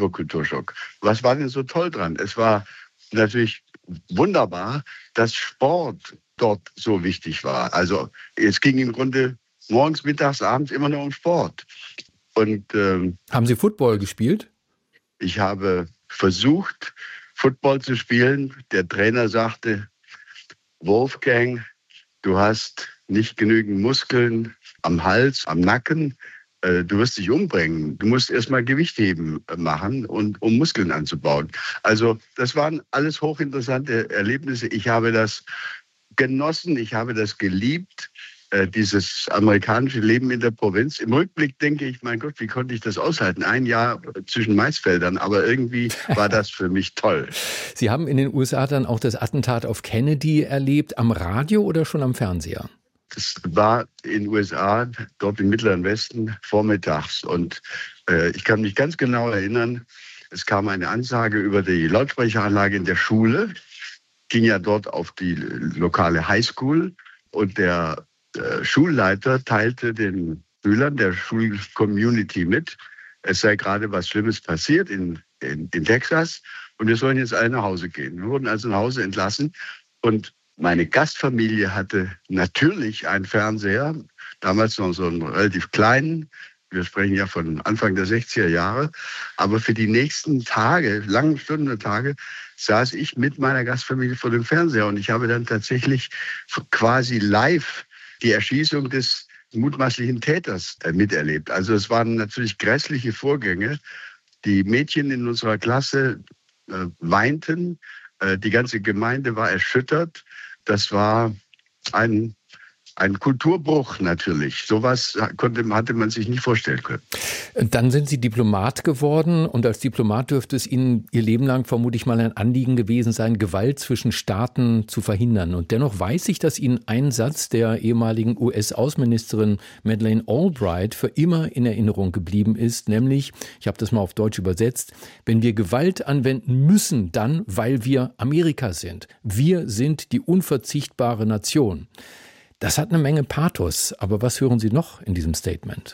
positiver Kulturschock. Was war denn so toll dran? Es war natürlich wunderbar, dass Sport dort so wichtig war. Also es ging im Grunde morgens, mittags, abends immer nur um Sport. Und haben Sie Football gespielt? Ich habe versucht, Football zu spielen. Der Trainer sagte, Wolfgang, du hast nicht genügend Muskeln am Hals, am Nacken. Du wirst dich umbringen. Du musst erstmal Gewichtheben machen, um Muskeln anzubauen. Also das waren alles hochinteressante Erlebnisse. Ich habe das genossen, ich habe das geliebt, dieses amerikanische Leben in der Provinz. Im Rückblick denke ich, mein Gott, wie konnte ich das aushalten? Ein Jahr zwischen Maisfeldern, aber irgendwie war das für mich toll. Sie haben in den USA dann auch das Attentat auf Kennedy erlebt, am Radio oder schon am Fernseher? Das war in den USA, dort im Mittleren Westen, vormittags. Und ich kann mich ganz genau erinnern, es kam eine Ansage über die Lautsprecheranlage in der Schule, ging ja dort auf die lokale Highschool und der Schulleiter teilte den Schülern der Schulcommunity mit, es sei gerade was Schlimmes passiert in Texas und wir sollen jetzt alle nach Hause gehen. Wir wurden also nach Hause entlassen und meine Gastfamilie hatte natürlich einen Fernseher, damals noch so einen relativ kleinen, wir sprechen ja von Anfang der 60er Jahre, aber für die nächsten Tage, langen Stunden und Tage, saß ich mit meiner Gastfamilie vor dem Fernseher und ich habe dann tatsächlich quasi live die Erschießung des mutmaßlichen Täters miterlebt. Also es waren natürlich grässliche Vorgänge. Die Mädchen in unserer Klasse weinten, die ganze Gemeinde war erschüttert. Das war ein Kulturbruch natürlich. Sowas hatte man sich nicht vorstellen können. Dann sind Sie Diplomat geworden und als Diplomat dürfte es Ihnen Ihr Leben lang vermutlich mal ein Anliegen gewesen sein, Gewalt zwischen Staaten zu verhindern. Und dennoch weiß ich, dass Ihnen ein Satz der ehemaligen US-Außenministerin Madeleine Albright für immer in Erinnerung geblieben ist, nämlich, ich habe das mal auf Deutsch übersetzt, wenn wir Gewalt anwenden müssen, dann, weil wir Amerika sind. Wir sind die unverzichtbare Nation. Das hat eine Menge Pathos, aber was hören Sie noch in diesem Statement?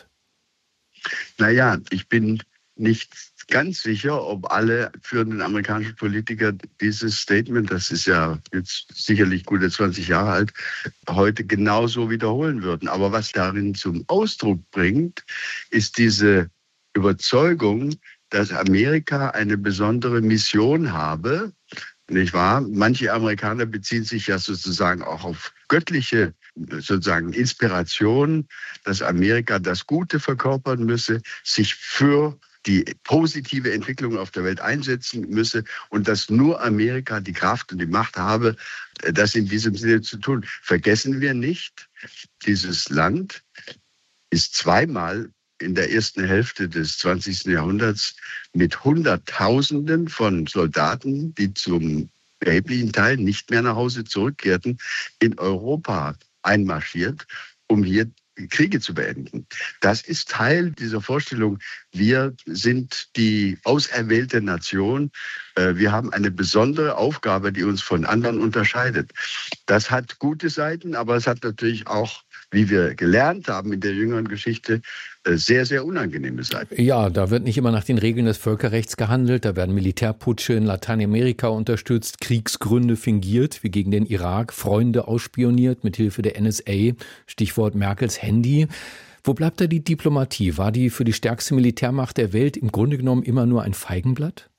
Naja, ich bin nicht ganz sicher, ob alle führenden amerikanischen Politiker dieses Statement, das ist ja jetzt sicherlich gute 20 Jahre alt, heute genauso wiederholen würden. Aber was darin zum Ausdruck bringt, ist diese Überzeugung, dass Amerika eine besondere Mission habe, nicht wahr? Manche Amerikaner beziehen sich ja sozusagen auch auf göttliche sozusagen Inspiration, dass Amerika das Gute verkörpern müsse, sich für die positive Entwicklung auf der Welt einsetzen müsse und dass nur Amerika die Kraft und die Macht habe, das in diesem Sinne zu tun. Vergessen wir nicht, dieses Land ist zweimal in der ersten Hälfte des 20. Jahrhunderts mit Hunderttausenden von Soldaten, die zum erheblichen Teil nicht mehr nach Hause zurückkehrten, in Europa einmarschiert, um hier Kriege zu beenden. Das ist Teil dieser Vorstellung, wir sind die auserwählte Nation, wir haben eine besondere Aufgabe, die uns von anderen unterscheidet. Das hat gute Seiten, aber es hat natürlich auch, wie wir gelernt haben in der jüngeren Geschichte, sehr, sehr unangenehme Seiten. Ja, da wird nicht immer nach den Regeln des Völkerrechts gehandelt, da werden Militärputsche in Lateinamerika unterstützt, Kriegsgründe fingiert, wie gegen den Irak, Freunde ausspioniert mit Hilfe der NSA, Stichwort Merkels Handy. Wo bleibt da die Diplomatie? War die für die stärkste Militärmacht der Welt im Grunde genommen immer nur ein Feigenblatt?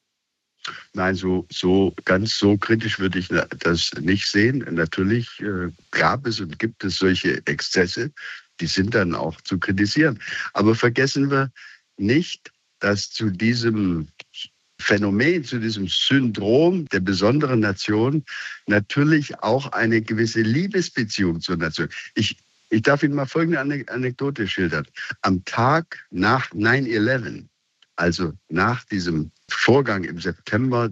Nein, ganz so kritisch würde ich das nicht sehen. Natürlich gab es und gibt es solche Exzesse, die sind dann auch zu kritisieren. Aber vergessen wir nicht, dass zu diesem Phänomen, zu diesem Syndrom der besonderen Nation natürlich auch eine gewisse Liebesbeziehung zur Nation. Ich darf Ihnen mal folgende Anekdote schildern. Am Tag nach 9/11, also nach diesem Vorgang im September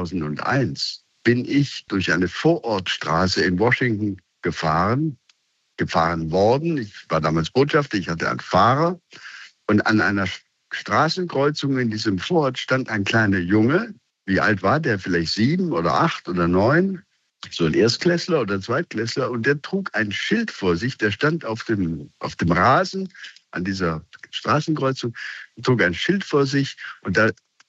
2001, bin ich durch eine Vorortstraße in Washington gefahren worden. Ich war damals Botschafter, ich hatte einen Fahrer. Und an einer Straßenkreuzung in diesem Vorort stand ein kleiner Junge. Wie alt war der? Vielleicht 7 oder 8 oder 9. So ein Erstklässler oder Zweitklässler. Und der trug ein Schild vor sich. Der stand auf dem Rasen an dieser Straßenkreuzung, trug ein Schild vor sich. Und da